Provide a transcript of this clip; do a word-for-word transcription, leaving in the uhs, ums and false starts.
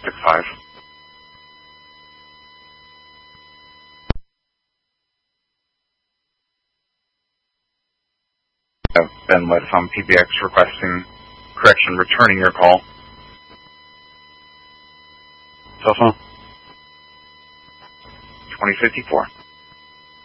six five. Have been led from P B X requesting correction, returning your call. Cell phone? twenty fifty-four.